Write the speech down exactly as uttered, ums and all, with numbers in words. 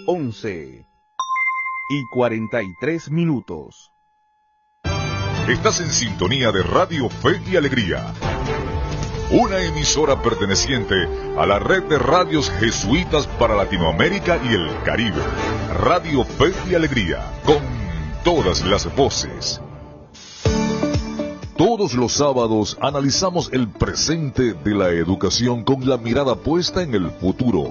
once y cuarenta y tres minutos. Estás en sintonía de Radio Fe y Alegría, una emisora perteneciente a la red de radios jesuitas para Latinoamérica y el Caribe. Radio Fe y Alegría, con todas las voces. Todos los sábados analizamos el presente de la educación con la mirada puesta en el futuro.